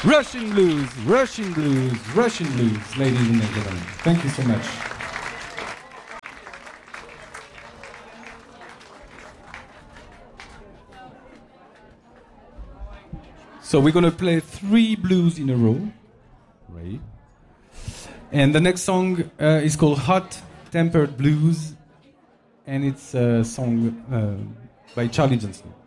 Russian blues, Russian blues, Russian blues, ladies and gentlemen. Thank you so much. So we're going to play 3 blues in a row. Right. And the next song is called Hot Tempered Blues. And it's a song by Charlie Johnson.